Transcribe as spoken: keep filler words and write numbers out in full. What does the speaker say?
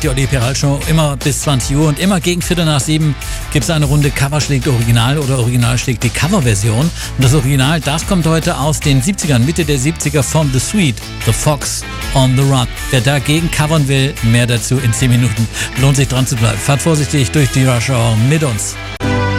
die Olli Peral Show, immer bis zwanzig Uhr und immer gegen Viertel nach sieben gibt es eine Runde Cover schlägt Original oder Original schlägt die Coverversion. Und das Original, das kommt heute aus den siebzigern, Mitte der siebziger von The Sweet, The Fox on the Run. Wer dagegen covern will, mehr dazu in zehn Minuten. Lohnt sich dran zu bleiben. Fahrt vorsichtig durch die Rush Hour mit uns.